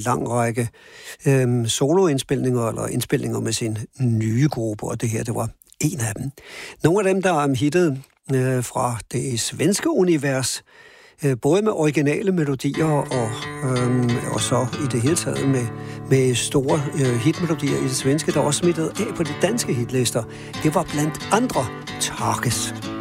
lang række soloindspilninger eller indspilninger med sin nye gruppe, og det her, det var en af dem. Nogle af dem, der er hittet fra det svenske univers, både med originale melodier og så i det hele taget med store hitmelodier i det svenske, der også smittede af på de danske hitlister. Det var blandt andre Takes.